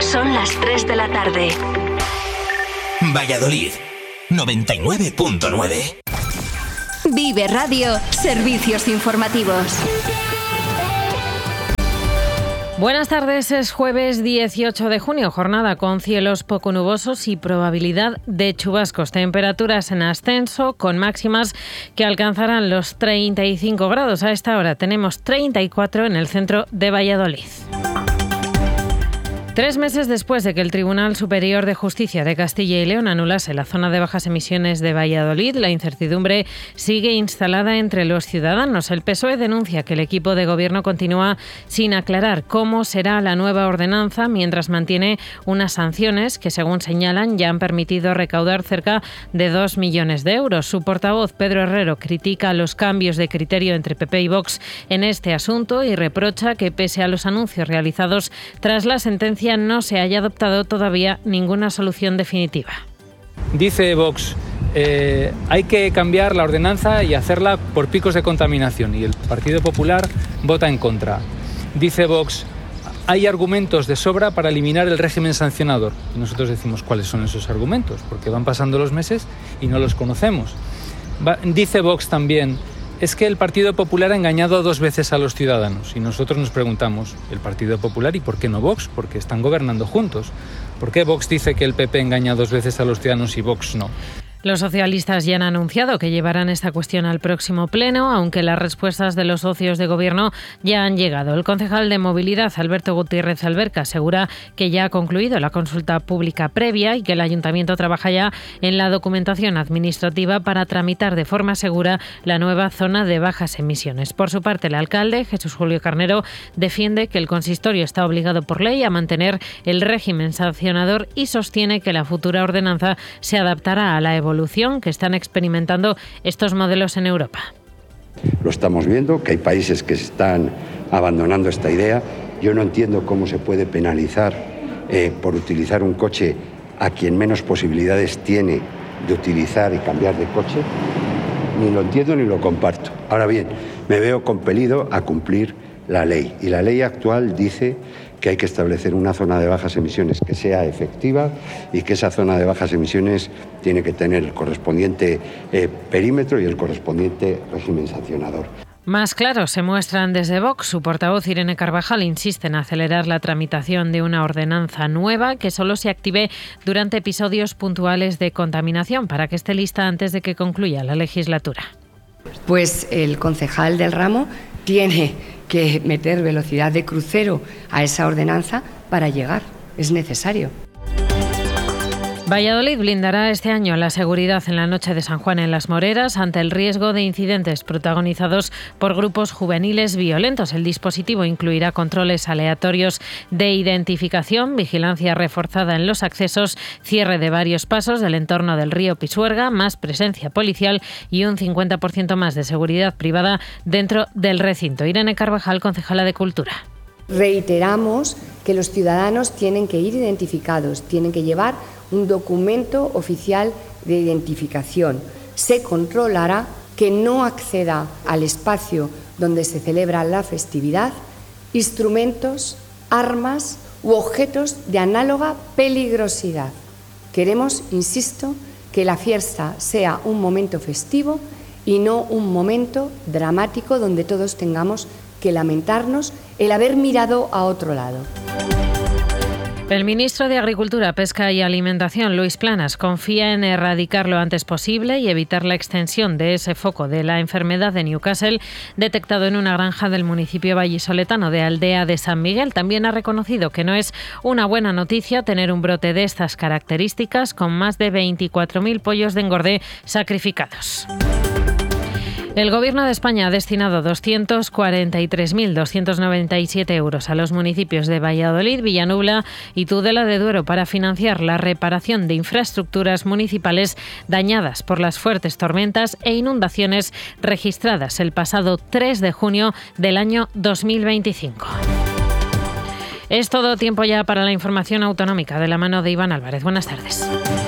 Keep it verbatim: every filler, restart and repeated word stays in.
Son las tres de la tarde. Valladolid, noventa y nueve punto nueve. Vive Radio, servicios informativos. Buenas tardes, es jueves dieciocho de junio, jornada con cielos poco nubosos y probabilidad de chubascos. Temperaturas en ascenso con máximas que alcanzarán los treinta y cinco grados. A esta hora tenemos treinta y cuatro en el centro de Valladolid. Tres meses después de que el Tribunal Superior de Justicia de Castilla y León anulase la zona de bajas emisiones de Valladolid, la incertidumbre sigue instalada entre los ciudadanos. El P S O E denuncia que el equipo de gobierno continúa sin aclarar cómo será la nueva ordenanza, mientras mantiene unas sanciones que, según señalan, ya han permitido recaudar cerca de dos millones de euros. Su portavoz, Pedro Herrero, critica los cambios de criterio entre P P y Vox en este asunto y reprocha que, pese a los anuncios realizados tras la sentencia, no se haya adoptado todavía ninguna solución definitiva. Dice Vox, eh, hay que cambiar la ordenanza y hacerla por picos de contaminación, y el Partido Popular vota en contra. Dice Vox, hay argumentos de sobra para eliminar el régimen sancionador. Y nosotros decimos, ¿cuáles son esos argumentos? Porque van pasando los meses y no los conocemos. Va, dice Vox también, es que el Partido Popular ha engañado dos veces a los ciudadanos. Y nosotros nos preguntamos, ¿el Partido Popular y por qué no Vox? Porque están gobernando juntos. ¿Por qué Vox dice que el P P engaña dos veces a los ciudadanos y Vox no? Los socialistas ya han anunciado que llevarán esta cuestión al próximo pleno, aunque las respuestas de los socios de gobierno ya han llegado. El concejal de Movilidad, Alberto Gutiérrez Alberca, asegura que ya ha concluido la consulta pública previa y que el ayuntamiento trabaja ya en la documentación administrativa para tramitar de forma segura la nueva zona de bajas emisiones. Por su parte, el alcalde, Jesús Julio Carnero, defiende que el consistorio está obligado por ley a mantener el régimen sancionador y sostiene que la futura ordenanza se adaptará a la evolución que están experimentando estos modelos en Europa. Lo estamos viendo, que hay países que están abandonando esta idea. Yo no entiendo cómo se puede penalizar eh, por utilizar un coche a quien menos posibilidades tiene de utilizar y cambiar de coche. Ni lo entiendo ni lo comparto. Ahora bien, me veo compelido a cumplir la ley. Y la ley actual dice que hay que establecer una zona de bajas emisiones que sea efectiva y que esa zona de bajas emisiones tiene que tener el correspondiente eh, perímetro y el correspondiente régimen sancionador. Más claros se muestran desde Vox. Su portavoz, Irene Carvajal, insiste en acelerar la tramitación de una ordenanza nueva que solo se active durante episodios puntuales de contaminación para que esté lista antes de que concluya la legislatura. Pues el concejal del ramo tiene que meter velocidad de crucero a esa ordenanza para llegar. Es necesario. Valladolid blindará este año la seguridad en la noche de San Juan en Las Moreras ante el riesgo de incidentes protagonizados por grupos juveniles violentos. El dispositivo incluirá controles aleatorios de identificación, vigilancia reforzada en los accesos, cierre de varios pasos del entorno del río Pisuerga, más presencia policial y un cincuenta por ciento más de seguridad privada dentro del recinto. Irene Carvajal, concejala de Cultura. Reiteramos que los ciudadanos tienen que ir identificados, tienen que llevar un documento oficial de identificación. Se controlará que no acceda al espacio donde se celebra la festividad instrumentos, armas u objetos de análoga peligrosidad. Queremos, insisto, que la fiesta sea un momento festivo y no un momento dramático donde todos tengamos que lamentarnos el haber mirado a otro lado. El ministro de Agricultura, Pesca y Alimentación, Luis Planas, confía en erradicar lo antes posible y evitar la extensión de ese foco de la enfermedad de Newcastle detectado en una granja del municipio vallisoletano de Aldea de San Miguel. También ha reconocido que no es una buena noticia tener un brote de estas características con más de veinticuatro mil pollos de engorde sacrificados. El Gobierno de España ha destinado doscientos cuarenta y tres mil doscientos noventa y siete euros a los municipios de Valladolid, Villanubla y Tudela de Duero para financiar la reparación de infraestructuras municipales dañadas por las fuertes tormentas e inundaciones registradas el pasado tres de junio del año dos mil veinticinco. Es todo, tiempo ya para la información autonómica de la mano de Iván Álvarez. Buenas tardes.